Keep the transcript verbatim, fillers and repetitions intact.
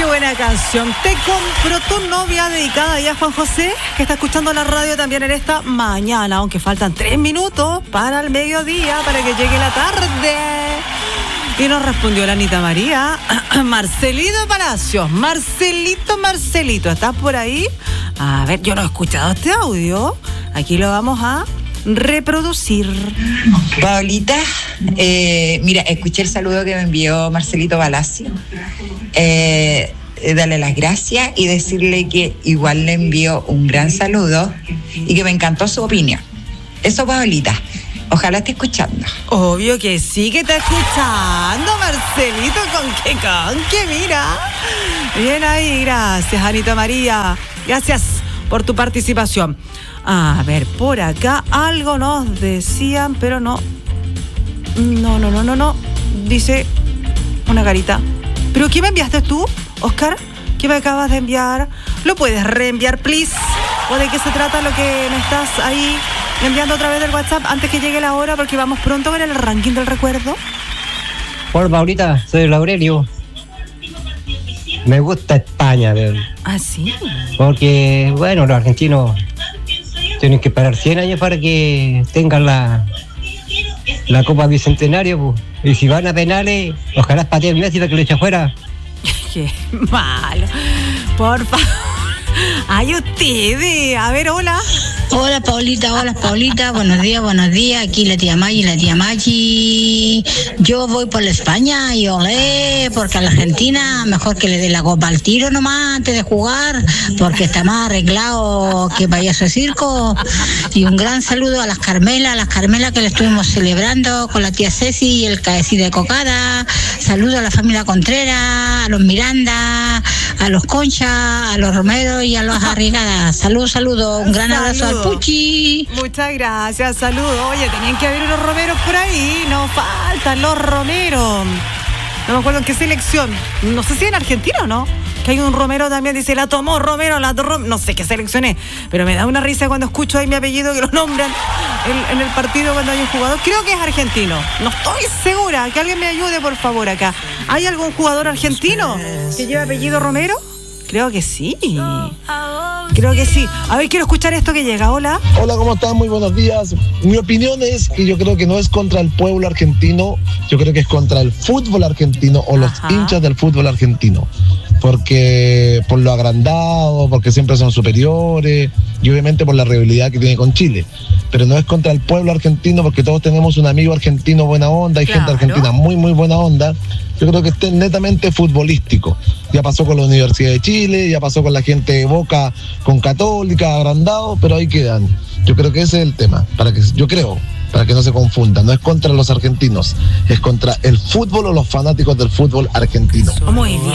qué buena canción. Te compro tu novia, dedicada ya a Juan José, que está escuchando la radio también en esta mañana, aunque faltan tres minutos para el mediodía, para que llegue la tarde. Y nos respondió la Anita María. Marcelito Palacios, Marcelito, Marcelito, ¿estás por ahí? A ver, yo no he escuchado este audio. Aquí lo vamos a reproducir. Paulita, eh, mira, escuché el saludo que me envió Marcelito Palacio. Eh, darle las gracias y decirle que igual le envió un gran saludo y que me encantó su opinión. Eso, Paulita. Ojalá esté escuchando. Obvio que sí que está escuchando, Marcelito, con qué con qué mira. Bien ahí, gracias, Anita María. Gracias por tu participación. A ver, por acá algo nos decían, pero no. No, no, no, no, no. Dice una carita. ¿Pero qué me enviaste tú, Oscar? ¿Qué me acabas de enviar? ¿Lo puedes reenviar, please? ¿O de qué se trata lo que me estás ahí enviando a través del WhatsApp antes que llegue la hora? Porque vamos pronto con el ranking del recuerdo. Por Paulita, soy el Aurelio. Me gusta España, ¿verdad? ¿Ah, sí? Porque, bueno, los argentinos tienen que esperar cien años para que tengan la, la Copa Bicentenario, pues. Y si van a penales, ojalá pateen Messi para que lo eche afuera. Qué malo. Por favor. Ay, ustedes. A ver, hola. Hola, Paulita, hola, Paulita. Buenos días, buenos días. Aquí la tía Maggi, la tía Maggi. Yo voy por la España y olé, porque a la Argentina mejor que le dé la copa al tiro nomás antes de jugar, porque está más arreglado que payaso de circo. Y un gran saludo a las Carmelas, a las Carmelas que le estuvimos celebrando con la tía Ceci y el Caeci de Cocada. Saludo a la familia Contreras, a los Miranda, a los Concha, a los Romero y a los Arrigadas. Saludos, saludos. Un gran abrazo al Puchi. Muchas gracias, saludos. Oye, tenían que haber unos Romeros por ahí. No faltan los Romeros. No me acuerdo en qué selección. No sé si en Argentina o no. Que hay un Romero también, dice, la tomó Romero, la tomó. No sé qué selección es, pero me da una risa cuando escucho ahí mi apellido que lo nombran en, en el partido cuando hay un jugador. Creo que es argentino. No estoy segura. Que alguien me ayude, por favor, acá. ¿Hay algún jugador argentino que lleva apellido Romero? Creo que sí. Creo que sí. A ver, quiero escuchar esto que llega. Hola. Hola, ¿cómo están? Muy buenos días. Mi opinión es que yo creo que no es contra el pueblo argentino, yo creo que es contra el fútbol argentino o los Ajá. hinchas del fútbol argentino. Porque por lo agrandado, porque siempre son superiores y obviamente por la rivalidad que tiene con Chile. Pero no es contra el pueblo argentino porque todos tenemos un amigo argentino buena onda, hay Claro. gente argentina muy, muy buena onda. Yo creo que este es netamente futbolístico. Ya pasó con la Universidad de Chile, ya pasó con la gente de Boca, con Católica, agrandado, pero ahí quedan. Yo creo que ese es el tema, para que yo creo, para que no se confunda. No es contra los argentinos, es contra el fútbol o los fanáticos del fútbol argentino. Muy bien.